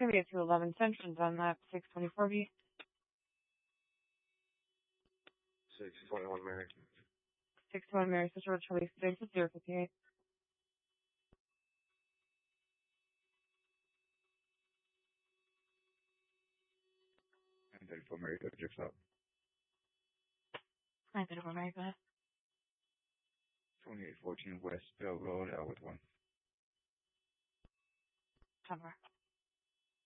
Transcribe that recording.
going to be a 211 Central on that 624B. 621 Mary. 621 Mary, Central Charlie 6 with 058. And 34 Mary, go to Jigsaw. 934 Mary, go ahead. 2814 West Bell Road, with 1. Cover.